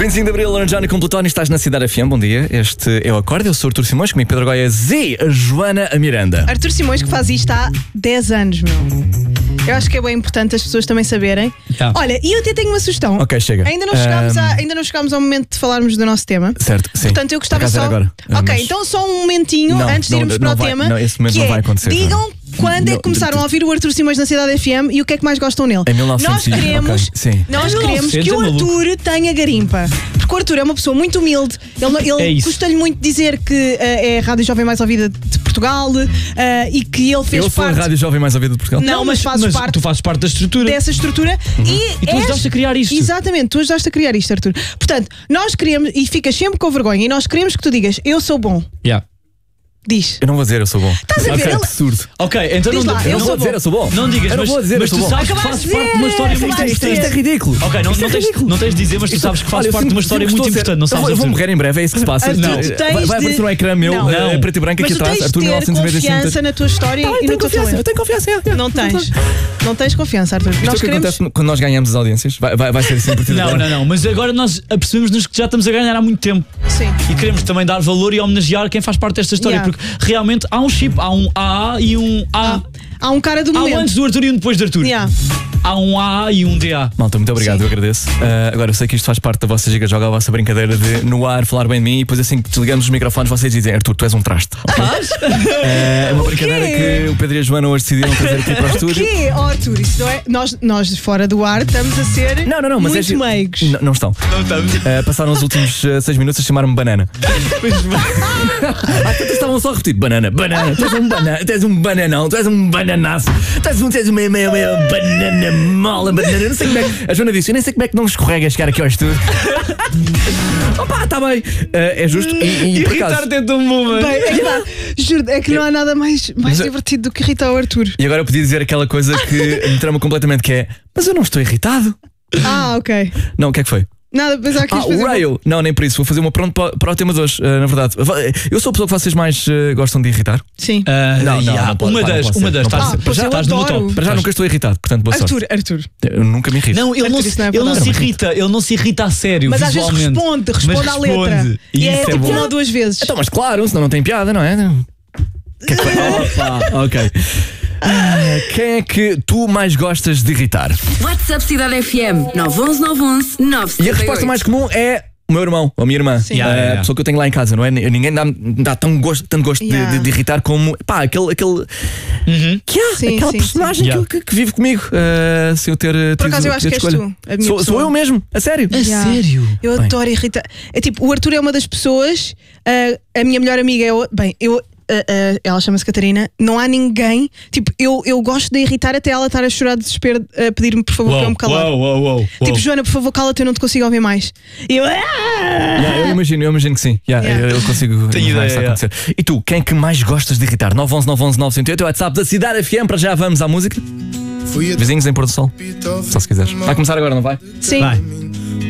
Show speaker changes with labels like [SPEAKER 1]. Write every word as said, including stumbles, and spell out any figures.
[SPEAKER 1] vinte e cinco de Abril, Lorena Johnny com Plutónio, estás na Cidade F M, bom dia. Este é o Acorde, eu sou o Artur Simões, comigo Pedro Goiás e a Joana a Miranda.
[SPEAKER 2] Artur Simões que faz isto há dez anos, meu. Eu acho que é bem importante as pessoas também saberem. Yeah. Olha, e eu até tenho uma sugestão.
[SPEAKER 1] Ok, chega.
[SPEAKER 2] Ainda não, chegámos
[SPEAKER 1] um...
[SPEAKER 2] a, ainda não chegámos ao momento de falarmos do nosso tema.
[SPEAKER 1] Certo, sim.
[SPEAKER 2] Portanto, eu gostava só.
[SPEAKER 1] Agora.
[SPEAKER 2] Ok,
[SPEAKER 1] mas...
[SPEAKER 2] então só um momentinho
[SPEAKER 1] não,
[SPEAKER 2] antes de irmos
[SPEAKER 1] não,
[SPEAKER 2] para
[SPEAKER 1] não
[SPEAKER 2] o
[SPEAKER 1] vai,
[SPEAKER 2] tema.
[SPEAKER 1] Não, esse momento
[SPEAKER 2] que
[SPEAKER 1] não
[SPEAKER 2] é,
[SPEAKER 1] vai acontecer.
[SPEAKER 2] Digam
[SPEAKER 1] não.
[SPEAKER 2] quando
[SPEAKER 1] não,
[SPEAKER 2] é que começaram a ouvir o Artur Simões na Cidade F M e o que é que mais gostam nele.
[SPEAKER 1] Em mil e novecentos,
[SPEAKER 2] nós queremos,
[SPEAKER 1] okay, sim.
[SPEAKER 2] nós queremos que o Artur tenha garimpa. Porque o Artur é uma pessoa muito humilde. Ele, ele
[SPEAKER 3] é
[SPEAKER 2] custa-lhe muito dizer que uh, é a rádio jovem mais ouvida de Portugal uh, e que ele fez
[SPEAKER 1] eu
[SPEAKER 2] parte.
[SPEAKER 1] Eu sou a rádio jovem mais ouvida de Portugal.
[SPEAKER 2] Não, mas fazes
[SPEAKER 3] mas
[SPEAKER 2] parte.
[SPEAKER 3] Tu fazes parte da estrutura.
[SPEAKER 2] Dessa estrutura.
[SPEAKER 1] Uhum.
[SPEAKER 2] E,
[SPEAKER 3] e tu
[SPEAKER 2] és...
[SPEAKER 3] ajudaste a criar isto.
[SPEAKER 2] Exatamente, tu ajudaste a criar isto, Artur. Portanto, nós queremos, e ficas sempre com vergonha, e nós queremos que tu digas, eu sou bom.
[SPEAKER 3] Yeah.
[SPEAKER 2] Diz.
[SPEAKER 1] Eu não vou dizer eu sou bom.
[SPEAKER 2] Estás a ver?
[SPEAKER 1] Okay.
[SPEAKER 2] Ele...
[SPEAKER 1] Absurdo.
[SPEAKER 3] Ok, então
[SPEAKER 2] Diz
[SPEAKER 3] não,
[SPEAKER 2] lá,
[SPEAKER 3] eu
[SPEAKER 2] eu
[SPEAKER 3] não
[SPEAKER 2] sou
[SPEAKER 1] vou dizer eu sou bom.
[SPEAKER 3] Não digas,
[SPEAKER 1] eu não
[SPEAKER 3] mas,
[SPEAKER 1] vou dizer
[SPEAKER 3] mas
[SPEAKER 1] eu
[SPEAKER 3] tu
[SPEAKER 1] sou bom.
[SPEAKER 3] sabes que fazes parte de uma história muito
[SPEAKER 1] isto, isto,
[SPEAKER 3] importante.
[SPEAKER 1] isto é ridículo.
[SPEAKER 3] Ok, não, não, tens, não tens de dizer, mas tu sabes que fazes parte de uma história muito importante. Não sabes?
[SPEAKER 1] Eu vou morrer em breve, é isso que se passa.
[SPEAKER 2] Artur,
[SPEAKER 1] Não.
[SPEAKER 2] tu tens
[SPEAKER 1] Vai, vai
[SPEAKER 2] de...
[SPEAKER 1] aparecer um ecrã meu,
[SPEAKER 2] não.
[SPEAKER 1] Não. preto e branco
[SPEAKER 2] mas
[SPEAKER 1] aqui atrás.
[SPEAKER 2] Artur,
[SPEAKER 1] Artur
[SPEAKER 2] ter confiança na tua história
[SPEAKER 1] tá,
[SPEAKER 2] e no teu talento.
[SPEAKER 1] Eu tenho confiança. É.
[SPEAKER 2] Não tens. Não tens confiança, Artur.
[SPEAKER 1] Isto
[SPEAKER 2] nós
[SPEAKER 1] é o que
[SPEAKER 2] queremos...
[SPEAKER 1] acontece quando nós ganhamos as audiências. Vai, vai, vai ser assim por
[SPEAKER 3] Não, não, não. Mas agora nós apercebemos-nos que já estamos a ganhar há muito tempo.
[SPEAKER 2] Sim.
[SPEAKER 3] E queremos também dar valor e homenagear quem faz parte desta história.
[SPEAKER 2] Yeah.
[SPEAKER 3] Porque realmente há um chip, há um A A e um A.
[SPEAKER 2] Ah, há um cara do
[SPEAKER 3] Há
[SPEAKER 2] momento.
[SPEAKER 3] um antes do Artur e um depois do Artur.
[SPEAKER 2] Yeah.
[SPEAKER 3] Há um A A e um D A.
[SPEAKER 1] Malta, muito obrigado,
[SPEAKER 2] Sim.
[SPEAKER 1] eu agradeço. Uh, agora eu sei que isto faz parte da vossa giga-joga, a vossa brincadeira de no ar falar bem de mim e depois assim que desligamos os microfones vocês dizem Artur, tu és um traste. Okay? uh, é uma brincadeira que o Pedro e a Joana hoje decidiram trazer aqui para o estúdio.
[SPEAKER 2] O quê? Oh, Artur, isso não é... Nós, nós fora do ar estamos a ser
[SPEAKER 1] não, não, não, mas
[SPEAKER 2] muito
[SPEAKER 1] é...
[SPEAKER 2] meigos.
[SPEAKER 1] Não, não estão.
[SPEAKER 3] Não estamos.
[SPEAKER 1] Uh, passaram os últimos uh, seis minutos a chamar-me banana. Ah, tantos estavam só a repetir banana, banana, tu és um banana, tu és um bananão, tu és um bananaço, tu és, um, tu és uma meia, meia banana mola, banana. Eu não sei como é que. A Joana disse, eu nem sei como é que não escorrega a chegar aqui ao estúdio. Opa, está bem. Uh, é justo. E, e por acaso.
[SPEAKER 3] Irritar-te é tão bom, mano.
[SPEAKER 2] Bem, é que, dá, juro, é que não há nada mais, mais
[SPEAKER 1] Mas,
[SPEAKER 2] divertido do que irritar o Artur.
[SPEAKER 1] E agora eu podia dizer aquela coisa que me trama completamente, que é, mas eu não estou irritado.
[SPEAKER 2] Ah, ok.
[SPEAKER 1] Não, o que é que foi?
[SPEAKER 2] Nada, pensava que
[SPEAKER 1] Ah,
[SPEAKER 2] ias fazer
[SPEAKER 1] o
[SPEAKER 2] uma-
[SPEAKER 1] rail. Não, nem por isso. Vou fazer uma pronto para, para o tema de hoje, uh, na verdade. Eu sou a pessoa que vocês mais uh, gostam de irritar.
[SPEAKER 2] Sim.
[SPEAKER 3] Uh,
[SPEAKER 1] Não, não,
[SPEAKER 3] yeah,
[SPEAKER 1] não pode,
[SPEAKER 3] uma
[SPEAKER 1] pá, não
[SPEAKER 3] das,
[SPEAKER 1] pode
[SPEAKER 3] uma
[SPEAKER 1] ser,
[SPEAKER 3] das.
[SPEAKER 1] não
[SPEAKER 3] Estás,
[SPEAKER 2] pode ser.
[SPEAKER 3] para já
[SPEAKER 2] Ah,
[SPEAKER 3] estás
[SPEAKER 2] eu
[SPEAKER 3] no
[SPEAKER 2] adoro.
[SPEAKER 3] top.
[SPEAKER 1] Para já nunca estou irritado, portanto, boa sorte.
[SPEAKER 2] Artur, Artur.
[SPEAKER 1] Eu nunca me irrito.
[SPEAKER 3] Não, ele,
[SPEAKER 2] Artur,
[SPEAKER 3] não,
[SPEAKER 2] isso
[SPEAKER 3] se,
[SPEAKER 2] não é
[SPEAKER 3] ele não
[SPEAKER 2] verdade.
[SPEAKER 3] se irrita, ele não se irrita a sério.
[SPEAKER 2] Mas às vezes
[SPEAKER 3] visualmente.
[SPEAKER 2] responde, responde
[SPEAKER 3] Mas
[SPEAKER 2] à letra.
[SPEAKER 3] responde.
[SPEAKER 2] E é
[SPEAKER 3] Isso é
[SPEAKER 2] tipo
[SPEAKER 3] bom.
[SPEAKER 2] uma ou duas vezes.
[SPEAKER 1] Então, mas claro, senão não tem piada, não é? Que é que foi? Opa, ok. Ah, quem é que tu mais gostas de irritar?
[SPEAKER 4] WhatsApp Cidade F M nove um um nove um um nove
[SPEAKER 1] E a resposta mais comum é o meu irmão ou a minha irmã.
[SPEAKER 2] Sim.
[SPEAKER 3] Yeah,
[SPEAKER 1] Ah,
[SPEAKER 3] yeah,
[SPEAKER 1] a
[SPEAKER 3] yeah.
[SPEAKER 1] pessoa que eu tenho lá em casa, não é? Ninguém dá, dá tão gosto, tanto gosto de-
[SPEAKER 2] Yeah.
[SPEAKER 1] de, de irritar como pá, aquele, aquele
[SPEAKER 3] Uhum.
[SPEAKER 1] que há,
[SPEAKER 2] Sim,
[SPEAKER 1] aquela
[SPEAKER 2] sim,
[SPEAKER 1] personagem
[SPEAKER 3] sim.
[SPEAKER 1] que,
[SPEAKER 3] Yeah.
[SPEAKER 1] que, que vive comigo, ah, sem eu ter.
[SPEAKER 2] Por acaso eu acho que és tu, a minha
[SPEAKER 1] Sou,
[SPEAKER 2] pessoa.
[SPEAKER 1] sou eu mesmo, a sério.
[SPEAKER 3] A
[SPEAKER 2] Yeah.
[SPEAKER 3] sério?
[SPEAKER 2] Eu
[SPEAKER 1] Bem.
[SPEAKER 2] adoro irritar. É tipo, o Artur é uma das pessoas, ah, a minha melhor amiga é. o- Bem, eu. ah, ah, ela chama-se Catarina. Não há ninguém. Tipo, eu, eu gosto de irritar até ela estar a chorar de desespero, a pedir-me por favor para eu me calar.
[SPEAKER 3] Uou, uou, uou,
[SPEAKER 2] Tipo,
[SPEAKER 3] uou.
[SPEAKER 2] Joana, por favor, cala-te, eu não te consigo ouvir mais. E eu.
[SPEAKER 1] Yeah, eu imagino, eu imagino que sim. Yeah,
[SPEAKER 2] Yeah.
[SPEAKER 1] Eu, eu consigo
[SPEAKER 3] Tenho
[SPEAKER 1] imaginar
[SPEAKER 3] ideia,
[SPEAKER 1] isso a
[SPEAKER 3] yeah.
[SPEAKER 1] acontecer. E tu, quem é que mais gostas de irritar? nove um um nove um um nove zero oito, o WhatsApp da Cidade F M. Para já vamos à música. Vizinhos em Pôr do Sol. Só se quiseres. Vai começar agora, não vai?
[SPEAKER 2] Sim.
[SPEAKER 3] Vai.